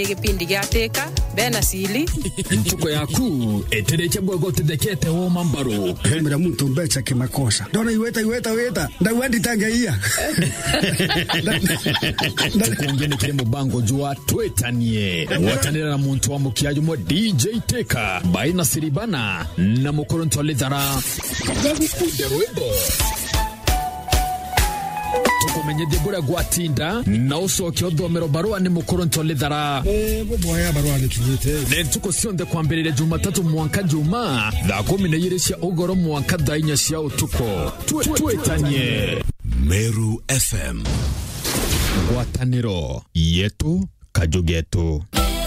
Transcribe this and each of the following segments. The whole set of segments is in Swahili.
Kipindi gya teka bena sili ntuko yaku etereche bwogote dekete wo mambaro hemera muntu mbecha kimakosa ndona iweta ndawandi tangaia tukongene kile mubango jua twetanie watanira na muntu wa mukiajo mo DJ Teka baina siribana na mukoronto lidhara derwebo tukumenye debura gwatinda na usoke odomero barua ni mukoronto lidhara boya barua ni tunyete ne tuko sionde kwa mbelele Jumatatu mwanka Juma da 12 ugoro mwanka dainya sia utuko twetanie Meru FM Gwataniro yetu kajugetu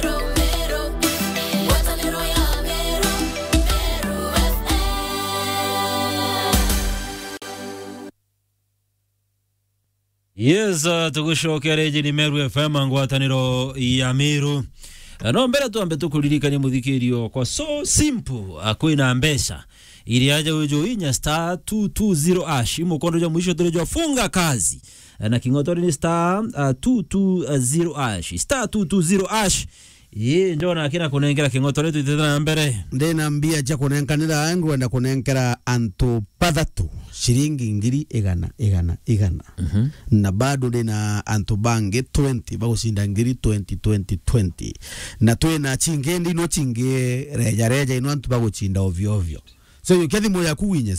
Yes, tugushokere ni Meru FM ngwataniro ya Meru. No mbere tuambe tukulirikania muthikirio kwa so simple akwina mbesha ili aje ujo inya *220# mukondo ja mwisho turejo funga kazi na kingotori ni *220# *220# ye njona akina kunengera kingotori tu itena mbere ndena mbia cha kunenkanira angu na kunenkera anto padatu shilingi ngiri igana na bado ndena anto bange 20 bagushinda ngiri 20 na twena chingendi no chinge reja ino anto baguchinda ovyo so yokedi moya kuwinya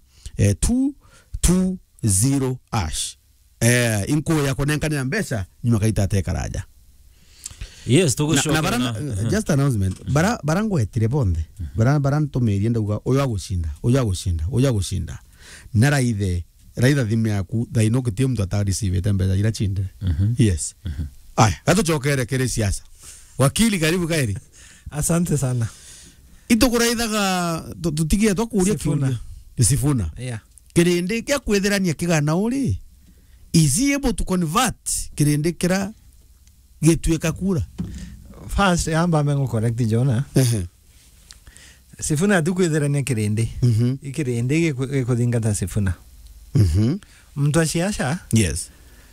*220# inko ya kunenkanira mbesa nyuma kaita tekaraja. Yes, tugushokera just announcement barango etire bonde baranto merienda uga oyo agushinda na raitha thime yaku thaino kitie mtu atareceive tembeza ira chinde yes aya gato chokere kere siasa wakili karibu kairi asante sana itokuraithaga tutigie twakuria kiuria Sifuna yeah kirinde kya kwetherania kigana uri is he able to convert kirinde kira getueka kura first yamba mengo correct Jona Sifuna tukwetherania kirinde ikirinde gikuthingata Sifuna mtu wa siasa yes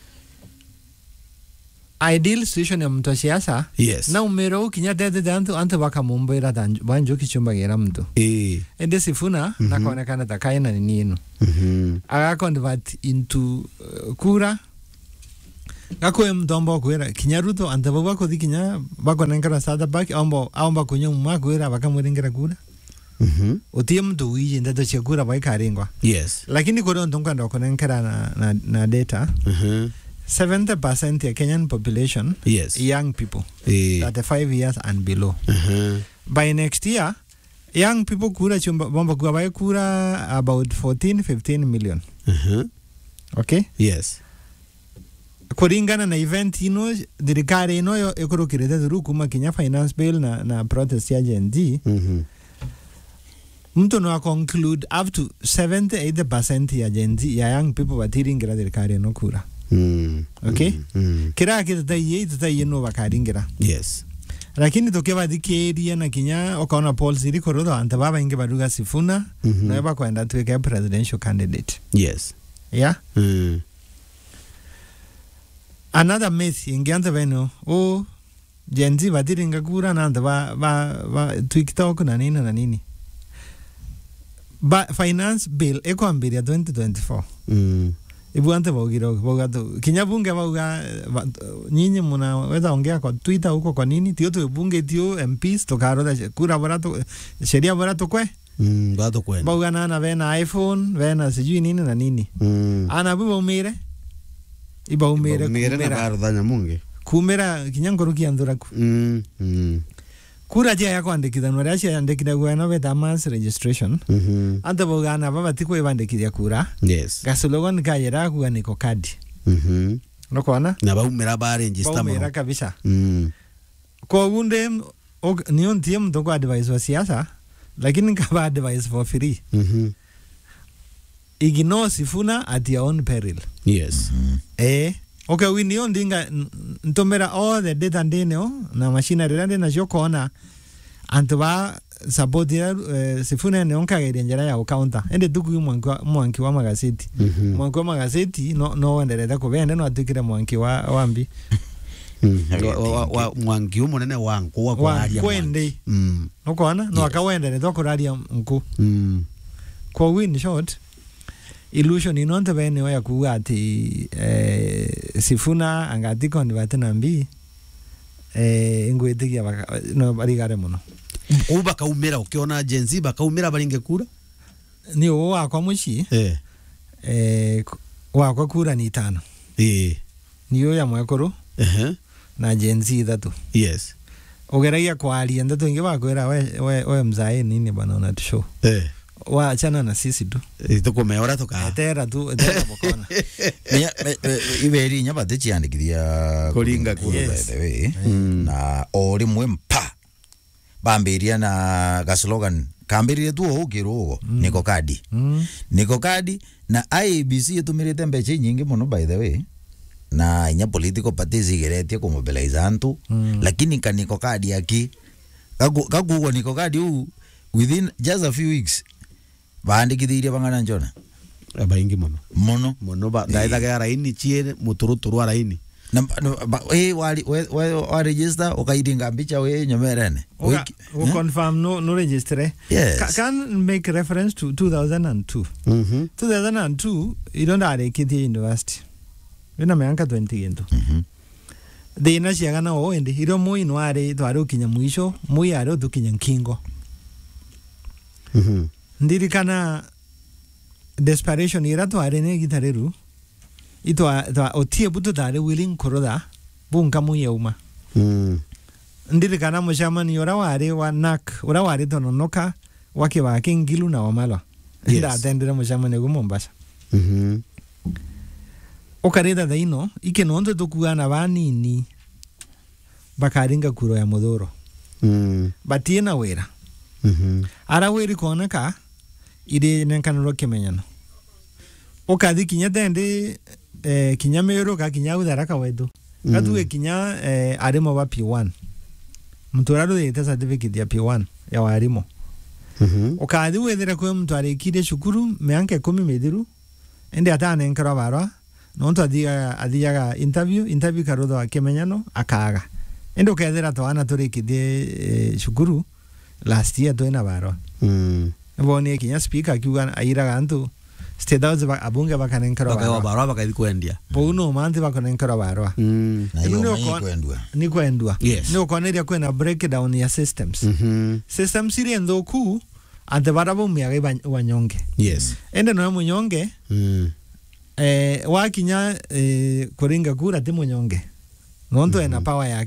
ideal situation ya mtu wa siasa yes na umero kinya tete antu bakamumbira banjo kichumbagira mtu ende Sifuna nakonekana takaina ni nino aga convert into kura gako mtombo kwera kinyaruto antabo bako dikinya bako nankara sada baki amba kunyo mwakwera bakamurengera kura otie mtu wije ndato chakura baikaringwa yes lakini kore ntonga ndo konankara na data 70% ya Kenyan population yes young people 35 years and below by next year young people kura chumba bomba kwa bai kura about 14-15 million okay yes kuringana na event ino dirikari ino yo ekorokirete thuru kuma Kenya finance bill na protest ya Gen Z mtu no conclude up to 70-80% ya Gen Z ya young people batiringira dirikari ino kura okay kira kitataye no bakaringira yes lakini tokeba dikeria na Kenya okaona polls iri korodo anta baba inge baduga Sifuna na baba kwenda tuweke presidential candidate yes yeah another myth ingeanza beno Gen Z batiringa kura na anta ba TikTok na nini ba finance bill eko ambiria 2024 ibu ante bogato Kenya bunge bauga nyinyi muna weza ongea kwa Twitter huko kwa nini tio tu bunge tio MPs tokaro da kura barato sheria barato kwe barato kwe bauga na vena iPhone vena sijui nini na nini ana buba umire iba umire na baro danya munge kumera kinyankoro kiandura ku kura jia yako andikithanwa racia andikira gwana beta mass registration anta bogana baba tiko ibandikithia kura yes gasologon kayera ku niko kadi no kona na baumera ba register baumera kabisa ko gunde nion tiem to kwa advice wa siasa lakini kaba advice for free ignore Sifuna at your own peril yes okay we nion dinga ntomera all the data ndeno na machinery rande na jokona antwa sabotia Sifuna ne onka gerenjera ya counter ende duku mwanki wa magazeti mwanki wa magazeti no endelea ko bende no atukire mwanki wa wambi wa Mwangi umunene wangu wa kuraria kwende nokona no akawendere to kuraria nku kwa win short illusion inonte bene ya kuwa ati Sifuna angati convert na mbi ingwetigia no barigare muno uba kaumira ukiona jenzi bakaumira baringe kura ni wa kwa mushi wa kwa kura ni 5 niyo ya mwekoro na jenzi 3 yes ogeragia kwa ali ndatu inge bakwera we mzae nini bana una show wa achana na sisi tu tukumeora tuka etera bokona iberi nyabate chiandikithia kuringa kura na ori mwempa bambiria na ga slogan kambirie tu ukiro niko kadi na IEBC yetumirite mbeche nyingi muno by the way na inya political parties igeretie kumobilize antu lakini kaniko kadi yaki kagugo niko kadi within just a few weeks bandikithirie bangana njona abaingi muno ba ndaitha ga raini chie muturuturu wa raini wa register ukaidinga mbicha we nyomerene we confirm no register yes. Can make reference to 2002 2002 idonda are Kiti University wina meanka 20 gento thina ciagana o ende iro mui no are tware ukinya mwisho mui are ukinya nkingo ndirikana desperation ira tware ne gitareru itwa otie buto tare willing koroda bunka muyeuma ndirikana mushamani ora ware wa nak ora ware tononoka wake wa kingilu na wamala nda atendera mushamani go Mombasa okareda daino ike nondo tokuana banini bakaringa kuro ya modoro batiena wera ara weri konaka ide nenkanuro kemenyano okadi kinya dende kinya mero ka kinya udara ka wedo katuwe kinya arimo wa P1 mturado de certificate ya P1 ya warimo okadi wedera ko mtware kide shukuru meanke 10 mediru ende atane nkara barwa nonto adiaga interview karodo akemenyano akaga ende okethera twana turikithie shukuru last year toina barwa bone kinya speaker kiuga airaga antu state house abunge bakanenkara barwa bakathi kwendia bono manthi bakanenkara barwa na hiyo ni kwendwa ni ukoneria kwena breakdown ya systems systems iri ndoku ante barabo miaga wanyonge yes ende no munyonge wakinya kuringa kura ti munyonge nonto ena power ya